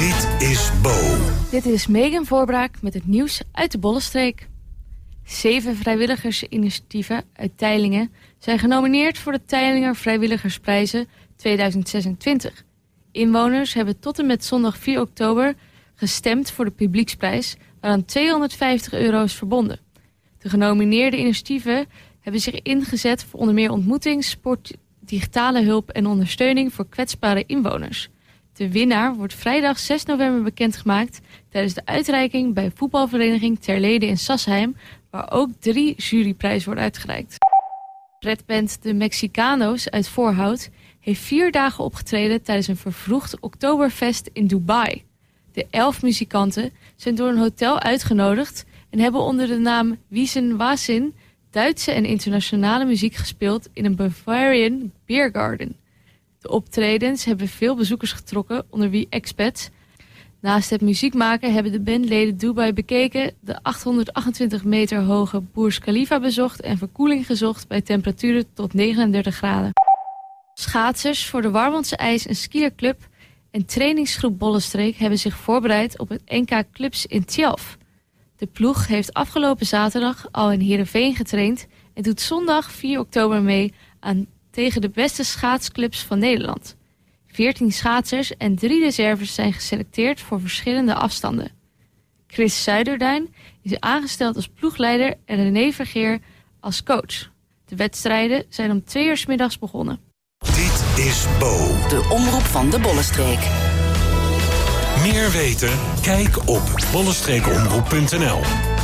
Dit is Bo. Dit is Megan Voorbraak met het nieuws uit de Bollenstreek. 7 vrijwilligersinitiatieven uit Teylingen zijn genomineerd voor de Teylingen Vrijwilligersprijzen 2026. Inwoners hebben tot en met zondag 4 oktober gestemd voor de publieksprijs, waaraan €250 is verbonden. De genomineerde initiatieven hebben zich ingezet voor onder meer ontmoeting, sport, digitale hulp en ondersteuning voor kwetsbare inwoners. De winnaar wordt vrijdag 6 november bekendgemaakt tijdens de uitreiking bij voetbalvereniging Terlede in Sassheim, waar ook 3 juryprijzen worden uitgereikt. Redband De Mexicano's uit Voorhout heeft 4 dagen opgetreden tijdens een vervroegd Oktoberfest in Dubai. De 11 muzikanten zijn door een hotel uitgenodigd en hebben onder de naam Wiesen Wasin Duitse en internationale muziek gespeeld in een Bavarian Beer Garden. De optredens hebben veel bezoekers getrokken, onder wie expats. Naast het muziek maken hebben de bandleden Dubai bekeken, de 828 meter hoge Burj Khalifa bezocht en verkoeling gezocht bij temperaturen tot 39 graden. Schaatsers voor de Warmondse IJs en skierclub en trainingsgroep Bollenstreek hebben zich voorbereid op het NK Clubs in Tialf. De ploeg heeft afgelopen zaterdag al in Heerenveen getraind en doet zondag 4 oktober mee aan tegen de beste schaatsclubs van Nederland. 14 schaatsers en 3 reserves zijn geselecteerd voor verschillende afstanden. Chris Zuiderduin is aangesteld als ploegleider en René Vergeer als coach. De wedstrijden zijn om 2 uur 's middags begonnen. Dit is Bo. De omroep van de Bollenstreek. Meer weten? Kijk op bollenstreekomroep.nl.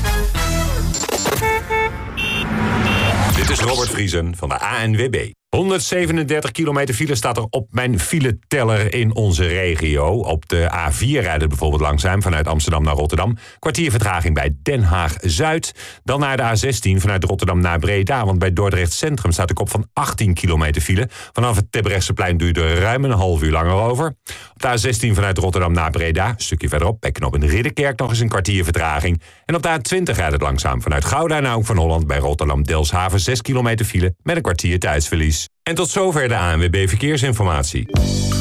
Dit is Robert Vriesen van de ANWB. 137 kilometer file staat er op mijn fileteller in onze regio. Op de A4 rijdt het bijvoorbeeld langzaam vanuit Amsterdam naar Rotterdam. Kwartier vertraging bij Den Haag-Zuid. Dan naar de A16 vanuit Rotterdam naar Breda. Want bij Dordrecht Centrum staat de kop van 18 kilometer file. Vanaf het Terbrechtseplein duurt er ruim een half uur langer over. Op de A16 vanuit Rotterdam naar Breda. Een stukje verderop bij knooppunt Ridderkerk nog eens een kwartier vertraging. En op de A20 rijdt het langzaam vanuit Gouda naar Hoek van Holland bij Rotterdam-Delfshaven. 6 kilometer file met een kwartier tijdsverlies. En tot zover de ANWB Verkeersinformatie.